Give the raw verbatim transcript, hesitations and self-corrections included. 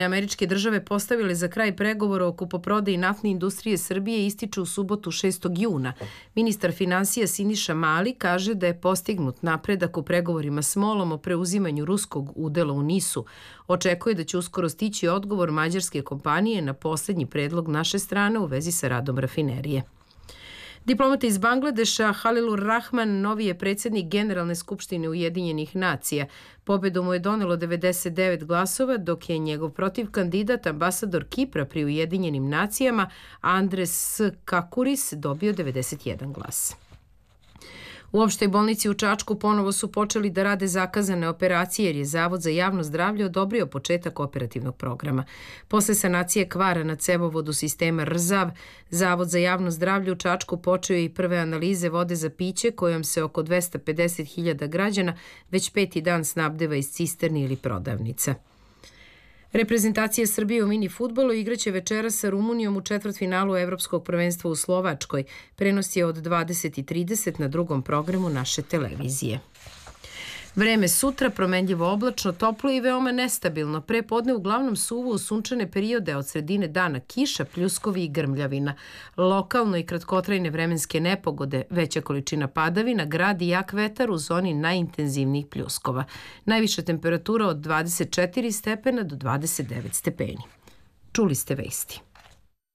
Američke države postavile za kraj pregovora o kupoprodaji naftne industrije Srbije ističu u subotu šestog juna. Ministar finansija Siniša Mali kaže da je postignut napredak u pregovorima s MOL-om o preuzimanju ruskog udela u NIS-u. Očekuje da će uskoro stići odgovor mađarske kompanije na poslednji predlog naše strane u vezi sa radom rafinerije. Diplomata iz Bangladeša Halilur Rahman novi je predsjednik Generalne skupštine Ujedinjenih nacija. Pobedu mu je donelo devedeset devet glasova, dok je njegov protivkandidat, ambasador Kipra pri Ujedinjenim nacijama, Andres Kakuris, dobio devedeset jedan glas. U opštoj bolnici u Čačku ponovo su počeli da rade zakazane operacije jer je Zavod za javno zdravlje odobrio početak operativnog programa. Posle sanacije kvara na cevovodu sistema R Z A V, Zavod za javno zdravlje u Čačku počeo je i prve analize vode za piće kojom se oko dvesta pedeset hiljada građana već peti dan snabdeva iz cisterni ili prodavnica. Reprezentacija Srbije u mini fudbalu igraće večeras sa Rumunijom u četvrtfinalu Evropskog prvenstva u Slovačkoj. Prenos je od dvadeset i trideset na drugom programu naše televizije. Vreme sutra promenljivo oblačno, toplo i veoma nestabilno. Pre podne uglavnom suvo u sunčane periode, od sredine dana kiša, pljuskovi i grmljavina. Lokalno i kratkotrajne vremenske nepogode, veća količina padavina, grad i jak vetar u zoni najintenzivnijih pljuskova. Najviša temperatura od dvadeset četiri stepena do dvadeset devet stepeni. Čuli ste vesti.